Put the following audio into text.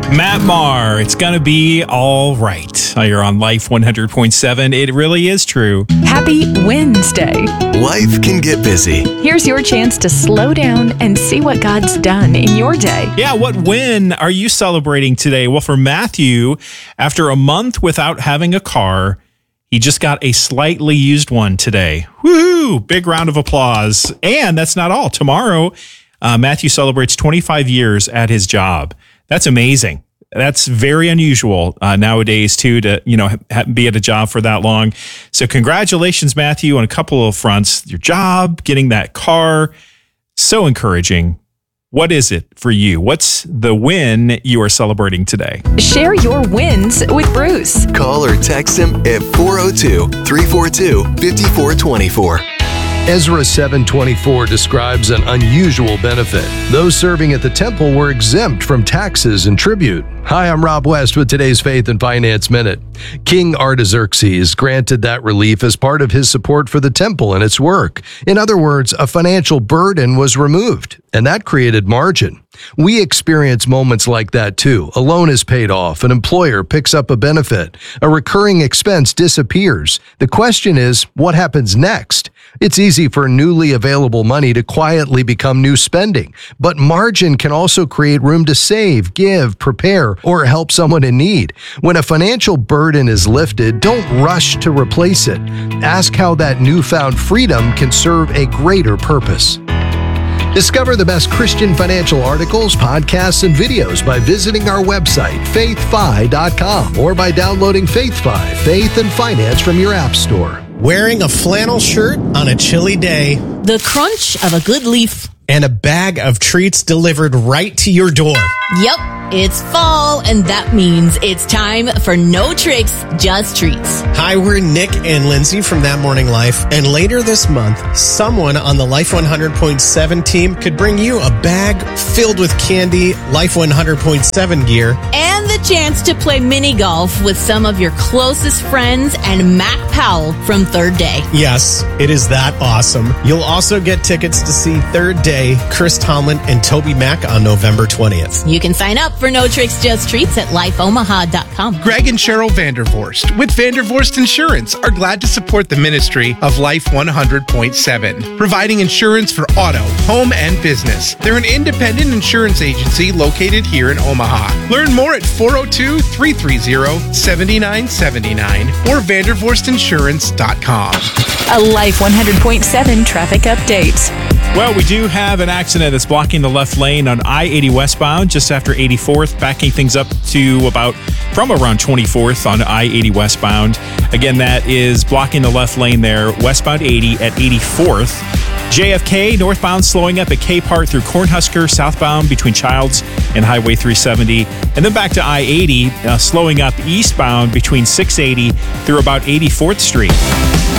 Matt Maher, it's going to be all right. You're on Life 100.7. It really is true. Happy Wednesday. Life can get busy. Here's your chance to slow down and see what God's done in your day. Yeah, what win are you celebrating today? Well, for Matthew, after a month without having a car, he just got a slightly used one today. Woohoo! Big round of applause. And that's not all. Tomorrow, Matthew celebrates 25 years at his job. That's amazing. That's very unusual nowadays, too, to be at a job for that long. So congratulations, Matthew, on a couple of fronts. Your job, getting that car, so encouraging. What is it for you? What's the win you are celebrating today? Share your wins with Bruce. Call or text him at 402-342-5424. Ezra 7:24 describes an unusual benefit. Those serving at the temple were exempt from taxes and tribute. Hi, I'm Rob West with today's Faith and Finance Minute. King Artaxerxes granted that relief as part of his support for the temple and its work. In other words, a financial burden was removed, and that created margin. We experience moments like that too. A loan is paid off, an employer picks up a benefit, a recurring expense disappears. The question is, what happens next? It's easy for newly available money to quietly become new spending, but margin can also create room to save, give, prepare, or help someone in need. When a financial burden is lifted, don't rush to replace it. Ask how that newfound freedom can serve a greater purpose. Discover the best Christian financial articles, podcasts, and videos by visiting our website, faithfi.com, or by downloading FaithFi, Faith and Finance from your app store. Wearing a flannel shirt on a chilly day. The crunch of a good leaf. And a bag of treats delivered right to your door. Yep, it's fall, and that means it's time for No Tricks, Just Treats. Hi, we're Nick and Lindsay from That Morning Life, and later this month, someone on the Life 100.7 team could bring you a bag filled with candy, Life 100.7 gear, and the chance to play mini golf with some of your closest friends and Mac Powell from Third Day. Yes, it is that awesome. You'll also get tickets to see Third Day, Chris Tomlin, and Toby Mac on November 20th. You can sign up for No Tricks, Just Treats at lifeomaha.com. Greg and Cheryl Vandervorst with Vandervorst Insurance are glad to support the ministry of Life 100.7, providing insurance for auto, home, and business. They're an independent insurance agency located here in Omaha. Learn more at 402-330-7979 or vandervorstinsurance.com. A Life 100.7 traffic update. Well, we do have an accident that's blocking the left lane on I-80 westbound just after 84th, backing things up to from around 24th on I-80 westbound. Again, that is blocking the left lane there, westbound 80 at 84th. JFK northbound slowing up at Capehart through Cornhusker, southbound between Childs and Highway 370. And then back to I-80, slowing up eastbound between 680 through about 84th Street.